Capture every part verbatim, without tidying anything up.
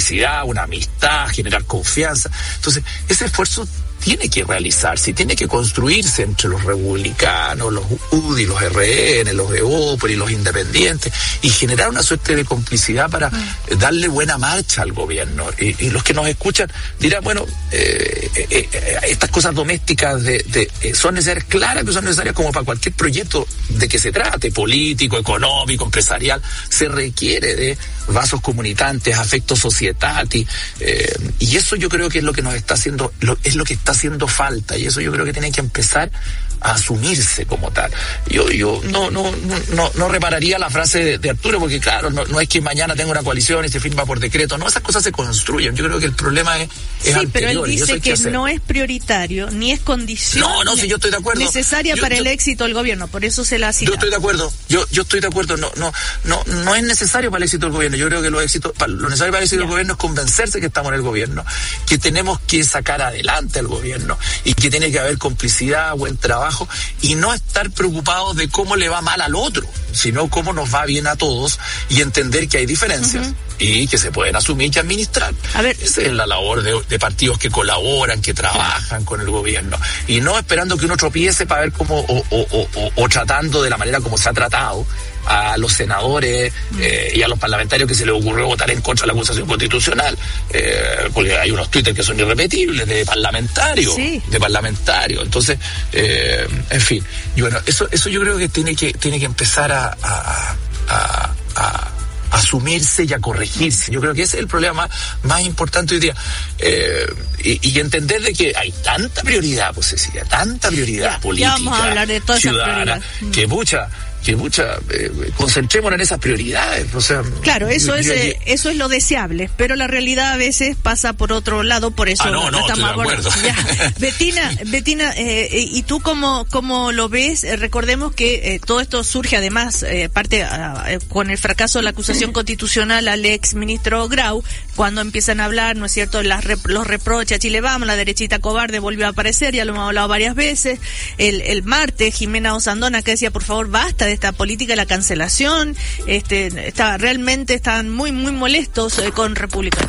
complicidad, una amistad, generar confianza. Entonces, ese esfuerzo tiene que realizarse y tiene que construirse entre los republicanos, los U D I, los R N, los Evópolis, los independientes, y generar una suerte de complicidad para mm. darle buena marcha al gobierno. Y, y los que nos escuchan dirán, bueno, eh, eh, eh, estas cosas domésticas de, de, eh, son necesarias, claro que son necesarias como para cualquier proyecto de que se trate, político, económico, empresarial. Se requiere de vasos comunicantes, afecto societati, eh, y eso yo creo que es lo que nos está haciendo, lo, es lo que está haciendo falta, y eso yo creo que tiene que empezar a asumirse como tal. Yo yo no no no no repararía la frase de, de Arturo, porque claro, no, no es que mañana tenga una coalición y se firma por decreto, no, esas cosas se construyen. Yo creo que el problema es, es sí, anterior. Pero él dice que, que no es prioritario, ni es condición no, no, sí, yo estoy de acuerdo. necesaria yo, para yo, el éxito del gobierno, por eso se la ha citado. Yo estoy de acuerdo, yo yo estoy de acuerdo, no no no no es necesario para el éxito del gobierno. Yo creo que lo, éxito, para, lo necesario para el éxito yeah. del gobierno es convencerse que estamos en el gobierno, que tenemos que sacar adelante al gobierno y que tiene que haber complicidad, buen trabajo, y no estar preocupados de cómo le va mal al otro, sino cómo nos va bien a todos, y entender que hay diferencias uh-huh. y que se pueden asumir y administrar. A ver. Esa es la labor de, de partidos que colaboran, que trabajan con el gobierno, y no esperando que uno tropiece para ver cómo, o, o, o, o, o tratando de la manera como se ha tratado a los senadores eh, y a los parlamentarios que se les ocurrió votar en contra de la acusación constitucional, eh, porque hay unos twitters que son irrepetibles de parlamentarios, sí. de parlamentarios. Entonces, eh, en fin, y bueno, eso eso yo creo que tiene que tiene que empezar a, a, a, a asumirse y a corregirse. Yo creo que ese es el problema más, más importante hoy día. Eh, y, y entender de que hay tanta prioridad, pues Cecilia, tanta prioridad ya, política, ya vamos a hablar de todas ciudadana, esas que mucha que mucha eh, concentrémonos en esas prioridades, o sea, claro, eso yo, es yo, eh, eso es lo deseable, pero la realidad a veces pasa por otro lado, por eso ah, no, no, estamos estoy de acuerdo. Ya. Betina, Betina, eh, y tú cómo cómo lo ves. Eh, recordemos que eh, todo esto surge además eh, parte eh, con el fracaso de la acusación constitucional al ex ministro Grau, cuando empiezan a hablar, ¿no es cierto?, las rep- los reproches a Chile Vamos, la derechita cobarde volvió a aparecer, ya lo hemos hablado varias veces. El el martes Jimena Osandona, que decía, por favor, basta de esta política de la cancelación, este, está, realmente están muy, muy molestos eh, con republicanos.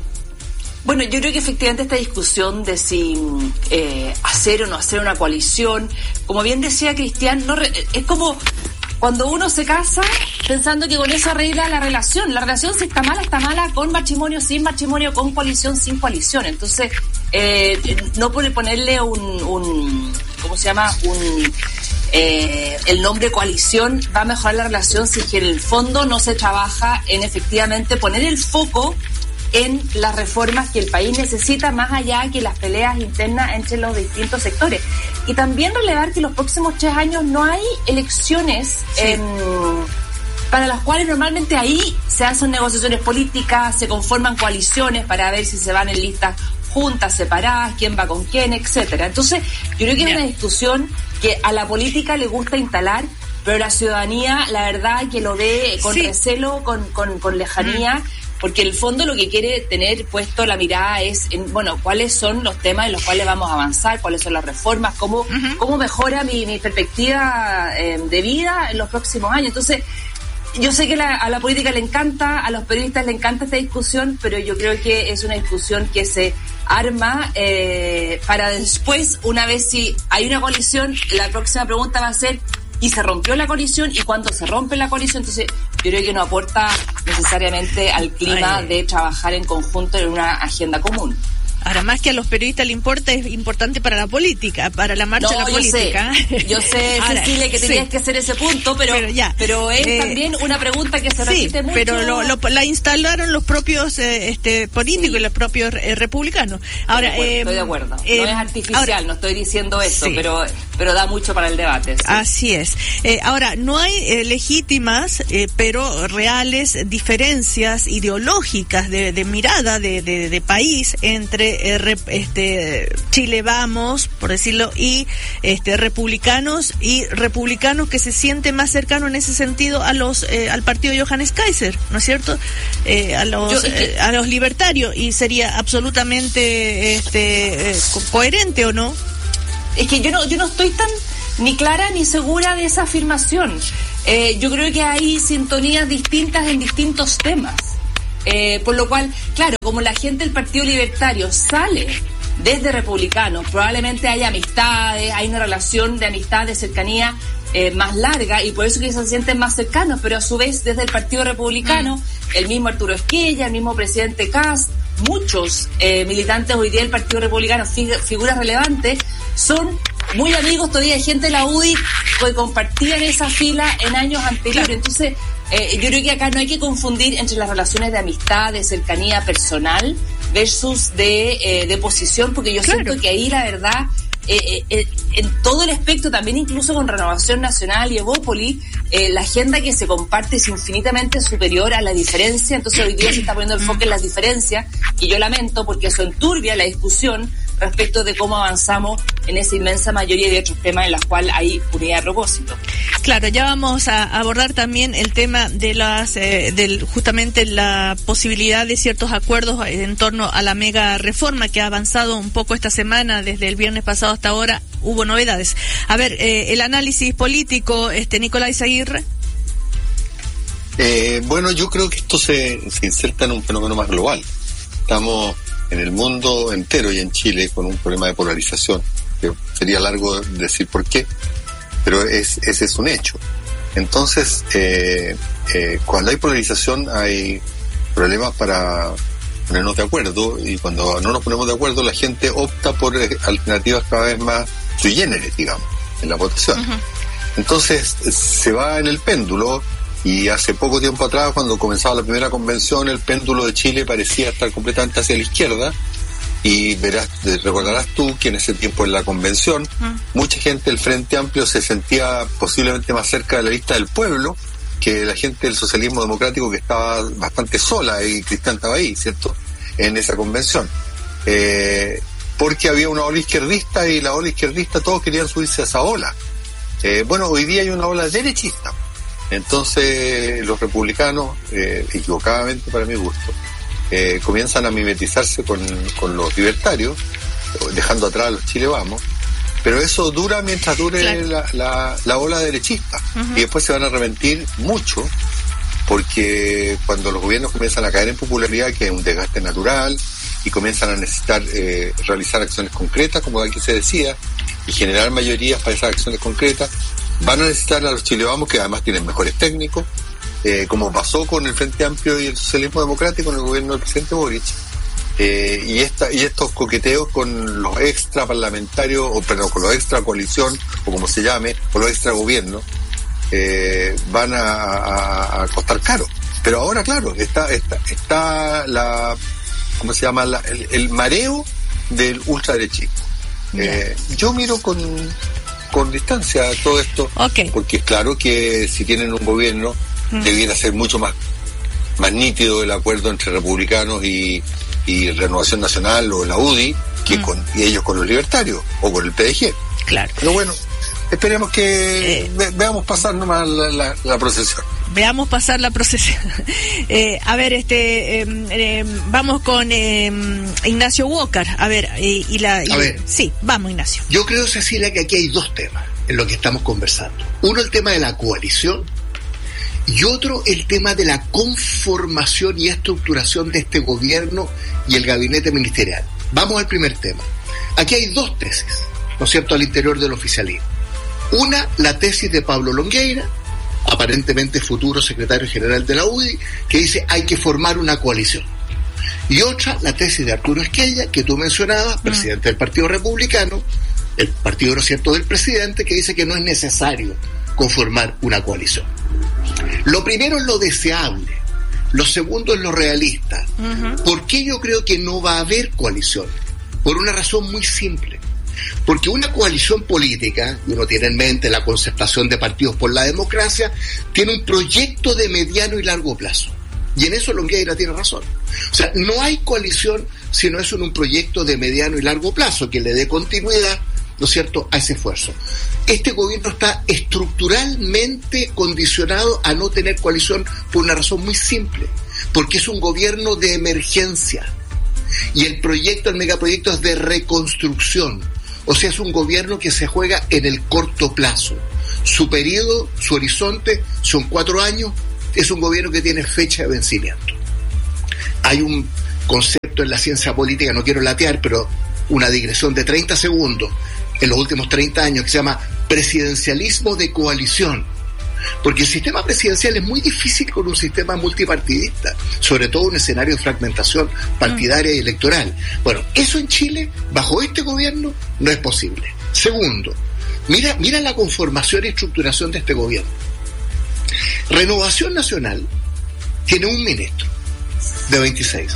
Bueno, yo creo que efectivamente esta discusión de si eh, hacer o no hacer una coalición, como bien decía Cristian, no re, es como cuando uno se casa pensando que con eso arregla la relación. La relación, si está mala, está mala con matrimonio, sin matrimonio, con coalición, sin coalición. Entonces, eh, no puede ponerle un, un, ¿cómo se llama? Un... Eh, el nombre coalición va a mejorar la relación si en el fondo no se trabaja en efectivamente poner el foco en las reformas que el país necesita, más allá que las peleas internas entre los distintos sectores. Y también relevar que los próximos tres años no hay elecciones sí. eh, para las cuales normalmente ahí se hacen negociaciones políticas, se conforman coaliciones para ver si se van en listas juntas, separadas, quién va con quién, etcétera. Entonces, yo creo que yeah. es una discusión que a la política le gusta instalar, pero la ciudadanía, la verdad, que lo ve con sí. recelo, con, con, con lejanía, mm. porque en el fondo lo que quiere tener puesto la mirada es en, bueno, cuáles son los temas en los cuales vamos a avanzar, cuáles son las reformas, cómo, uh-huh. cómo mejora mi, mi perspectiva eh, de vida en los próximos años. Entonces, yo sé que la, a la política le encanta, a los periodistas le encanta esta discusión, pero yo creo que es una discusión que se arma eh, para después, una vez si hay una coalición, la próxima pregunta va a ser ¿y se rompió la coalición? ¿Y cuándo se rompe la coalición? Entonces, yo creo que no aporta necesariamente al clima Ay. de trabajar en conjunto en una agenda común. Ahora, más que a los periodistas le importa, es importante para la política, para la marcha no, de la yo política. Sé, yo sé, Ahora, Cecilia, que tenías sí. que hacer ese punto, pero pero, ya, pero es eh, también una pregunta que se repite sí, mucho. pero lo, lo, la instalaron los propios eh, este políticos sí. y los propios eh, republicanos. Ahora, estoy de acuerdo, eh, estoy de acuerdo. Eh, no es artificial, ahora, no estoy diciendo eso, sí. pero pero da mucho para el debate. Sí. Así es. Eh, ahora, no hay eh, legítimas, eh, pero reales diferencias ideológicas de, de mirada de, de, de país entre eh, rep, este Chile Vamos, por decirlo, y este republicanos y republicanos que se sienten más cercanos en ese sentido a los eh, al partido de Johannes Kaiser, ¿no es cierto? Eh, a los Yo, eh, a los libertarios, y sería absolutamente este eh, co- coherente, ¿o no? Es que yo no yo no estoy tan ni clara ni segura de esa afirmación. Eh, yo creo que hay sintonías distintas en distintos temas. Eh, por lo cual, claro, como la gente del Partido Libertario sale desde Republicanos, probablemente hay amistades, hay una relación de amistad, de cercanía eh, más larga, y por eso que se sienten más cercanos, pero a su vez desde el Partido Republicano, mm. el mismo Arturo Esquella, el mismo presidente Kast, muchos eh, militantes hoy día del Partido Republicano, fig- figuras relevantes, son muy amigos todavía de gente de la U D I que compartían esa fila en años anteriores. Entonces, eh, yo creo que acá no hay que confundir entre las relaciones de amistad, de cercanía personal versus de, eh, de posición, porque yo claro. siento que ahí la verdad, eh, eh, en todo el espectro, también incluso con Renovación Nacional y Evópoli, eh, la agenda que se comparte es infinitamente superior a la diferencia. Entonces hoy día se está poniendo el foco en las diferencias, y yo lamento porque eso enturbia la discusión respecto de cómo avanzamos en esa inmensa mayoría de otros temas en los cuales hay unidad de propósito. Claro, ya vamos a abordar también el tema de las, eh, del justamente la posibilidad de ciertos acuerdos en torno a la mega reforma que ha avanzado un poco esta semana, desde el viernes pasado hasta ahora hubo novedades. A ver, eh, el análisis político, este Nicolás Aguirre. Eh, bueno, yo creo que esto se, se inserta en un fenómeno más global. Estamos en el mundo entero y en Chile con un problema de polarización, que sería largo decir por qué, pero es, ese es un hecho. Entonces, eh, eh, cuando hay polarización hay problemas para ponernos de acuerdo, y cuando no nos ponemos de acuerdo la gente opta por alternativas cada vez más sui generis, digamos, en la votación. Uh-huh. Entonces se va en el péndulo. Y hace poco tiempo atrás, cuando comenzaba la primera convención, el péndulo de Chile parecía estar completamente hacia la izquierda, y verás, recordarás tú que en ese tiempo en la convención mm. mucha gente del Frente Amplio se sentía posiblemente más cerca de la lista del pueblo que la gente del socialismo democrático, que estaba bastante sola, y Cristian estaba ahí, ¿cierto?, en esa convención. Eh, porque había una ola izquierdista, y la ola izquierdista todos querían subirse a esa ola. Eh, bueno, hoy día hay una ola derechista. Entonces los republicanos, eh, equivocadamente para mi gusto, eh, comienzan a mimetizarse con, con los libertarios, dejando atrás a los Chile Vamos, pero eso dura mientras dure claro. la, la, la ola derechista. Uh-huh. Y después se van a arrepentir mucho, porque cuando los gobiernos comienzan a caer en popularidad, que es un desgaste natural, y comienzan a necesitar eh, realizar acciones concretas, como aquí se decía, y generar mayorías para esas acciones concretas, van a necesitar a los Chile Vamos, que además tienen mejores técnicos, eh, como pasó con el Frente Amplio y el socialismo democrático en el gobierno del presidente Boric, eh, y esta y estos coqueteos con los extra parlamentarios, o perdón, con los extra coalición, o como se llame, o los extra gobiernos, eh, van a, a, a costar caro. Pero ahora, claro, está está, está la, ¿cómo se llama? La, el, el mareo del ultraderechismo. Eh, yo miro con con distancia todo esto, okay. porque es claro que si tienen un gobierno mm. debiera ser mucho más más nítido el acuerdo entre republicanos y, y Renovación Nacional o la U D I que mm. con y ellos con los libertarios o con el P D G. Claro. Pero bueno, esperemos que eh, ve, veamos pasar nomás la, la, la procesión. Veamos pasar la procesión. eh, a ver, este, eh, eh, vamos con eh, Ignacio Walker. A ver, eh, y la. Y, a ver, sí, vamos, Ignacio. Yo creo, Cecilia, que aquí hay dos temas en lo que estamos conversando. Uno, el tema de la coalición, y otro, el tema de la conformación y estructuración de este gobierno y el gabinete ministerial. Vamos al primer tema. Aquí hay dos tesis, ¿no es cierto?, al interior del oficialismo. Una, la tesis de Pablo Longueira, aparentemente futuro secretario general de la U D I, que dice hay que formar una coalición. Y otra, la tesis de Arturo Esquella, que tú mencionabas, mm. presidente del Partido Republicano, el partido, ¿no es cierto?, del presidente, que dice que no es necesario conformar una coalición. Lo primero es lo deseable, lo segundo es lo realista. Uh-huh. ¿Por qué yo creo que no va a haber coalición? Por una razón muy simple. Porque una coalición política, y uno tiene en mente la concertación de partidos por la democracia, tiene un proyecto de mediano y largo plazo. Y en eso Longueira tiene razón. O sea, no hay coalición si no es en un proyecto de mediano y largo plazo que le dé continuidad, ¿no es cierto?, a ese esfuerzo. Este gobierno está estructuralmente condicionado a no tener coalición por una razón muy simple, porque es un gobierno de emergencia. Y el proyecto, el megaproyecto es de reconstrucción. O sea, es un gobierno que se juega en el corto plazo. Su periodo, su horizonte son cuatro años, es un gobierno que tiene fecha de vencimiento. hay un concepto en la ciencia política, no quiero latear, pero una digresión de treinta segundos en los últimos treinta años que se llama presidencialismo de coalición. Porque el sistema presidencial es muy difícil con un sistema multipartidista, sobre todo un escenario de fragmentación partidaria y electoral. Bueno, eso en Chile, bajo este gobierno, no es posible. Segundo, mira, mira la conformación y estructuración de este gobierno. Renovación Nacional tiene un ministro de veintiséis.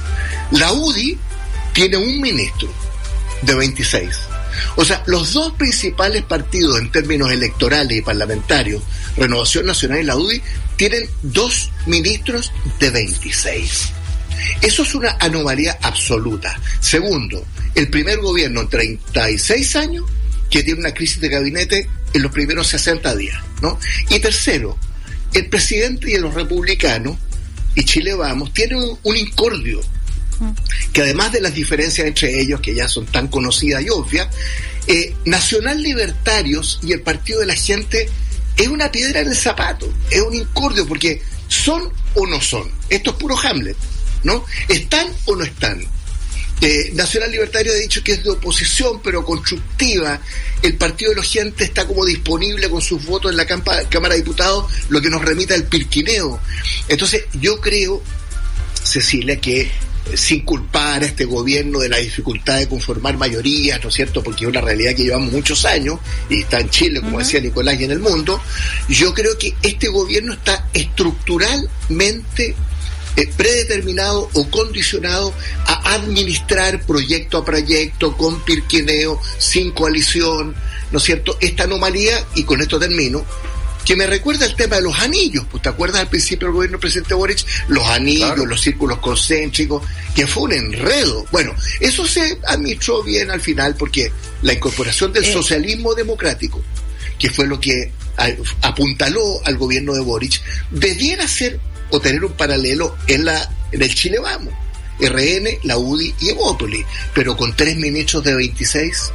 La U D I tiene un ministro de veintiséis. O sea, los dos principales partidos en términos electorales y parlamentarios, Renovación Nacional y la U D I, tienen dos ministros de veintiséis. Eso es una anomalía absoluta. Segundo, el primer gobierno en treinta y seis años que tiene una crisis de gabinete en los primeros sesenta días, ¿no? Y tercero, el presidente y los republicanos, y Chile Vamos, tienen un, un incordio, que además de las diferencias entre ellos, que ya son tan conocidas y obvias, eh, Nacional Libertarios y el Partido de la Gente es una piedra en el zapato, es un incordio, porque son o no son. Esto es puro Hamlet, ¿no? ¿Están o no están? Eh, Nacional Libertario ha dicho que es de oposición, pero constructiva. El Partido de la Gente está como disponible con sus votos en la campa, Cámara de Diputados, lo que nos remita al pirquineo. Entonces, yo creo, Cecilia, que sin culpar a este gobierno de la dificultad de conformar mayorías, ¿no es cierto?, porque es una realidad que llevamos muchos años y está en Chile, como uh-huh. decía Nicolás, y en el mundo, yo creo que este gobierno está estructuralmente eh, predeterminado o condicionado a administrar proyecto a proyecto, con pirquineo, sin coalición, ¿no es cierto?, esta anomalía, y con esto termino, que me recuerda el tema de los anillos. Pues, ¿te acuerdas al principio del gobierno del presidente Boric? Los anillos, claro. Los círculos concéntricos, que fue un enredo. Bueno, eso se administró bien al final, porque la incorporación del eh. socialismo democrático, que fue lo que apuntaló al gobierno de Boric, debiera ser o tener un paralelo en la en el Chile Vamos, R N, la U D I y Evópolis, pero con tres ministros de veintiséis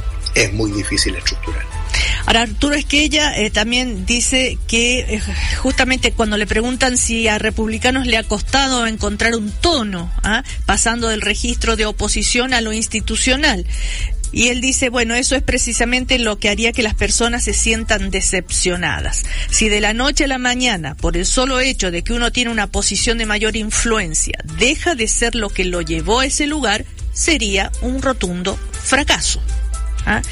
es muy difícil estructurar. Ahora, Arturo Esquella eh, también dice que eh, justamente cuando le preguntan si a republicanos le ha costado encontrar un tono, ¿ah? pasando del registro de oposición a lo institucional, y él dice, bueno, eso es precisamente lo que haría que las personas se sientan decepcionadas. Si de la noche a la mañana, por el solo hecho de que uno tiene una posición de mayor influencia, deja de ser lo que lo llevó a ese lugar, sería un rotundo fracaso. ¿Ah?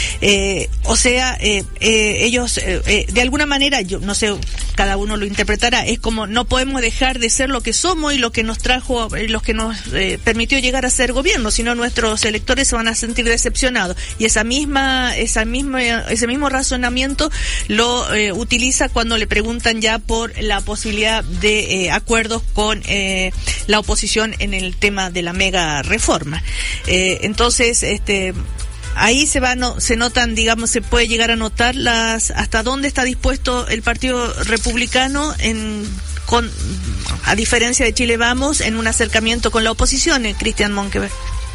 Eh, o sea, eh, eh, ellos eh, eh, de alguna manera, yo no sé, cada uno lo interpretará, es como no podemos dejar de ser lo que somos y lo que nos trajo, eh, lo que nos eh, permitió llegar a ser gobierno, sino nuestros electores se van a sentir decepcionados, y esa misma, esa misma, ese mismo razonamiento lo eh, utiliza cuando le preguntan ya por la posibilidad de eh, acuerdos con eh, la oposición en el tema de la mega reforma. Eh, entonces, este ahí se va no, se notan, digamos, se puede llegar a notar las hasta dónde está dispuesto el Partido Republicano en con a diferencia de Chile Vamos en un acercamiento con la oposición, eh, Cristian Monkeberg.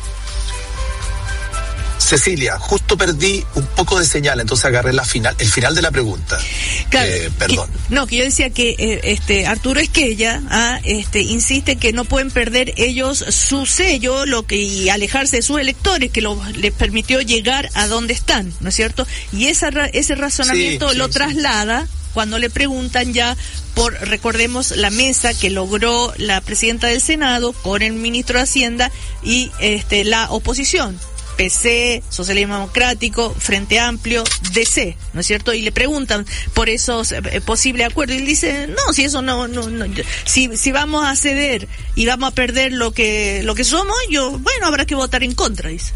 Cecilia, justo perdí un poco de señal, entonces agarré la final, el final de la pregunta. Claro, eh, perdón. Que, no, que yo decía que eh, este Arturo Esquella ah, este, insiste que no pueden perder ellos su sello, lo que y alejarse de sus electores, que lo, les permitió llegar a donde están, ¿no es cierto? Y esa, ese razonamiento sí, sí, lo sí. traslada cuando le preguntan ya por, recordemos, la mesa que logró la presidenta del Senado con el ministro de Hacienda y este la oposición. P C, Socialismo Democrático, Frente Amplio, D C, ¿no es cierto? Y le preguntan por esos eh, posibles acuerdos y él dice, no, si eso no, no, no si, si vamos a ceder y vamos a perder lo que, lo que somos, yo, bueno, habrá que votar en contra, dice.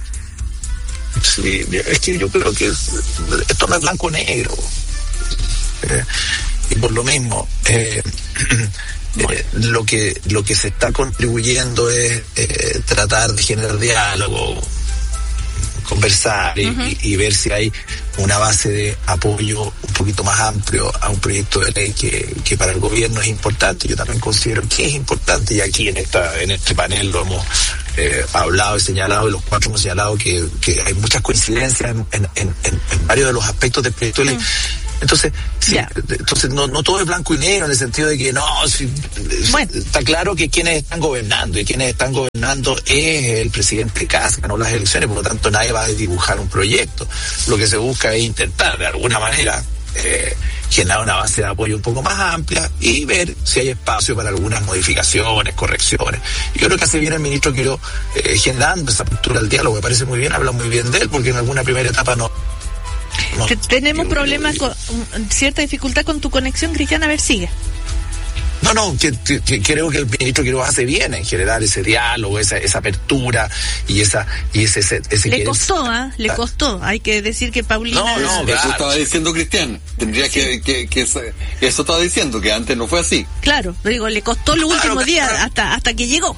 Sí, es que yo creo que es, esto no es blanco o negro. Eh, y por lo mismo, eh, Eh, lo que lo que se está contribuyendo es eh, tratar de generar diálogo, conversar y, uh-huh. y, y ver si hay una base de apoyo un poquito más amplio a un proyecto de ley que, que para el gobierno es importante. Yo también considero que es importante, y aquí en esta en este panel lo hemos eh, hablado y señalado, y los cuatro hemos señalado que, que hay muchas coincidencias en, en, en, en varios de los aspectos del proyecto de ley. Uh-huh. Entonces, sí, entonces no, no todo es blanco y negro en el sentido de que no, sí, bueno. Está claro que quienes están gobernando y quienes están gobernando es el presidente Kast, ganó las elecciones, por lo tanto nadie va a dibujar un proyecto. Lo que se busca es intentar de alguna manera eh, generar una base de apoyo un poco más amplia y ver si hay espacio para algunas modificaciones, correcciones. Yo creo que hace bien el ministro Quirós eh, generando esa apertura al diálogo, me parece muy bien, habla muy bien de él, porque en alguna primera etapa no. no Tenemos problemas con cierta dificultad con tu conexión, Cristian, a ver, sigue. No, no, que, que, que creo que el ministro Quirós hace bien en generar ese diálogo, esa, esa apertura y esa y ese ese, ese le costó, ¿ah? ¿eh? Le costó. Hay que decir que Paulina. No, no, claro. Eso estaba diciendo Cristian. Tendría sí. que, que, que eso, eso estaba diciendo que antes no fue así. Claro, digo, le costó los claro, últimos días claro. hasta hasta que llegó.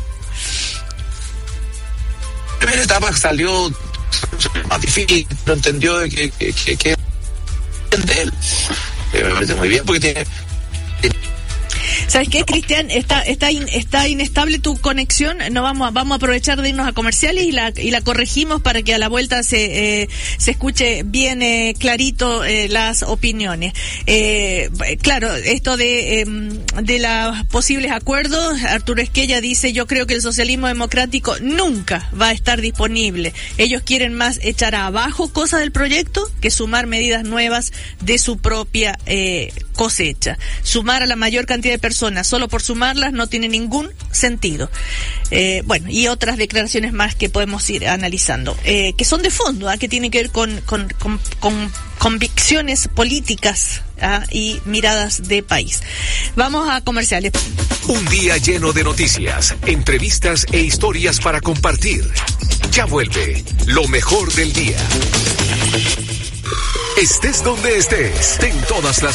La primera etapa salió más difícil, no entendió de que que que, que de él. Me parece muy bien porque tiene. ¿Sabes qué, Cristian? Está está in, está inestable tu conexión. No vamos a, vamos a aprovechar de irnos a comerciales y la y la corregimos para que a la vuelta se eh, se escuche bien eh, clarito eh, las opiniones. Eh, claro, esto de eh, de los posibles acuerdos, Arturo Esquella dice: yo creo que el socialismo democrático nunca va a estar disponible. Ellos quieren más echar abajo cosas del proyecto que sumar medidas nuevas de su propia eh, cosecha. Sumar a la mayor cantidad de personas solo por sumarlas no tiene ningún sentido. Eh, bueno, y otras declaraciones más que podemos ir analizando, eh, que son de fondo, ¿eh? Que tienen que ver con, con, con, con convicciones políticas ¿eh? Y miradas de país. Vamos a comerciales. Un día lleno de noticias, entrevistas e historias para compartir. Ya vuelve lo mejor del día. Estés donde estés, ten todas las